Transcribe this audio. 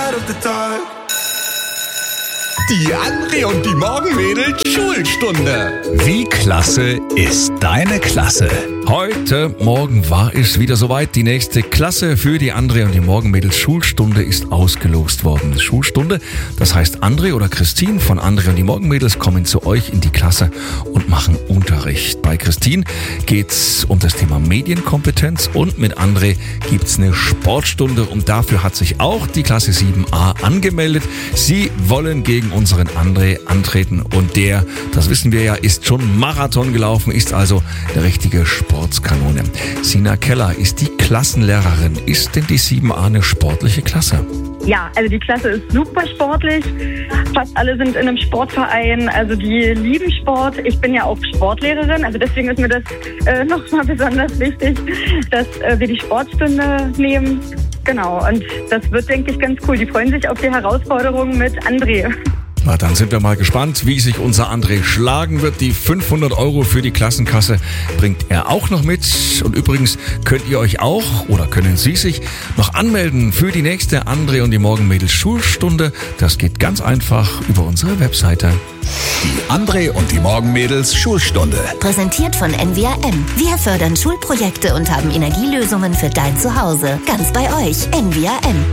side of the dark. Die André und die Morgenmädels Schulstunde. Wie klasse ist deine Klasse? Heute Morgen war es wieder soweit. Die nächste Klasse für die André und die Morgenmädels Schulstunde ist ausgelost worden. Schulstunde, das heißt André oder Christine von André und die Morgenmädels kommen zu euch in die Klasse und machen Unterricht. Bei Christine geht's um das Thema Medienkompetenz und mit André gibt's eine Sportstunde und dafür hat sich auch die Klasse 7a angemeldet. Sie wollen gegen unseren André antreten und der, das wissen wir ja, ist schon Marathon gelaufen, ist also der richtige Sportskanone. Sina Keller ist die Klassenlehrerin. Ist denn die 7a eine sportliche Klasse? Ja, also die Klasse ist super sportlich. Fast alle sind in einem Sportverein, also die lieben Sport. Ich bin ja auch Sportlehrerin, also deswegen ist mir das nochmal besonders wichtig, dass wir die Sportstunde nehmen. Genau, und das wird, denke ich, ganz cool. Die freuen sich auf die Herausforderung mit André. Na, dann sind wir mal gespannt, wie sich unser André schlagen wird. Die 500 € für die Klassenkasse bringt er auch noch mit. Und übrigens könnt ihr euch auch oder können Sie sich noch anmelden für die nächste André und die Morgenmädels Schulstunde. Das geht ganz einfach über unsere Webseite. Die André und die Morgenmädels Schulstunde. Präsentiert von NWRM. Wir fördern Schulprojekte und haben Energielösungen für dein Zuhause. Ganz bei euch. NWRM.